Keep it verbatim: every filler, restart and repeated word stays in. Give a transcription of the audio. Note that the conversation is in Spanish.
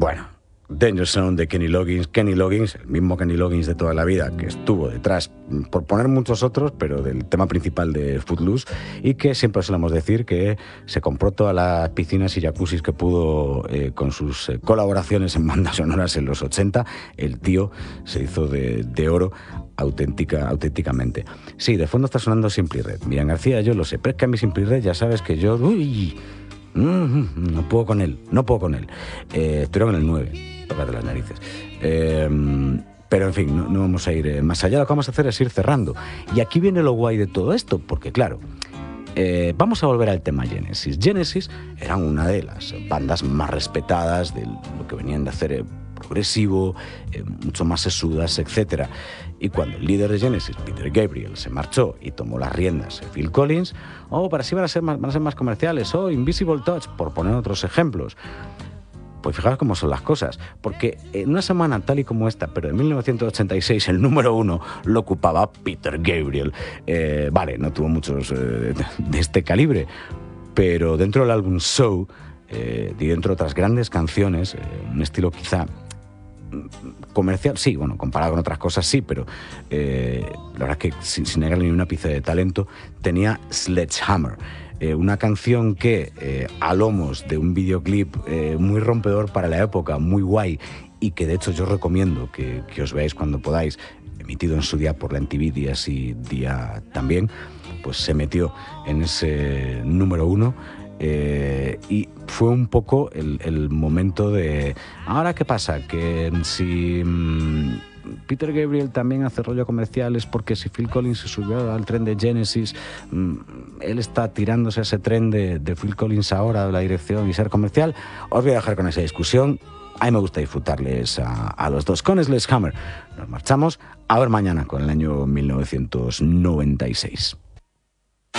Bueno, Danger Zone de Kenny Loggins. Kenny Loggins, el mismo Kenny Loggins de toda la vida, que estuvo detrás, por poner muchos otros, pero del tema principal de Footloose, y que siempre solemos decir que se compró todas las piscinas y jacuzzis que pudo eh, con sus eh, colaboraciones en bandas sonoras en los ochenta. El tío se hizo de, de oro auténtica, auténticamente. Sí, de fondo está sonando Simply Red. Miriam García, yo lo sé, pero es que a mí Simply Red ya sabes que yo... Uy, mm, no puedo con él, no puedo con él. Eh, estuvieron en el nueve. Tócate las narices. Eh, pero en fin, no, no vamos a ir eh, más allá. Lo que vamos a hacer es ir cerrando. Y aquí viene lo guay de todo esto, porque claro, eh, vamos a volver al tema Genesis. Genesis eran una de las bandas más respetadas de lo que venían de hacer eh, progresivo, eh, mucho más sesudas, etcétera. Y cuando el líder de Genesis, Peter Gabriel, se marchó y tomó las riendas, Phil Collins, oh, para sí van a ser más, van a ser más comerciales, oh, Invisible Touch, por poner otros ejemplos. Pues fijaos cómo son las cosas, porque en una semana tal y como esta, pero en mil novecientos ochenta y seis, el número uno lo ocupaba Peter Gabriel. Eh, vale, no tuvo muchos eh, de este calibre, pero dentro del álbum Show, eh, y dentro de otras grandes canciones, eh, un estilo quizá comercial, sí, bueno, comparado con otras cosas sí, pero eh, la verdad es que sin, sin negarle ni una pizca de talento, tenía Sledgehammer. Eh, una canción que, eh, a lomos de un videoclip eh, muy rompedor para la época, muy guay, y que de hecho yo recomiendo que, que os veáis cuando podáis, emitido en su día por la M T V, día sí, día también, pues se metió en ese número uno. Eh, y fue un poco el, el momento de... ¿Ahora qué pasa? Que si... Mmm, Peter Gabriel también hace rollo comerciales, porque si Phil Collins se subió al tren de Genesis, él está tirándose a ese tren de, de Phil Collins ahora, de la dirección y ser comercial. Os voy a dejar con esa discusión. A mí me gusta disfrutarles a, a los dos. Con Sledgehammer nos marchamos a ver mañana con el año mil novecientos noventa y seis.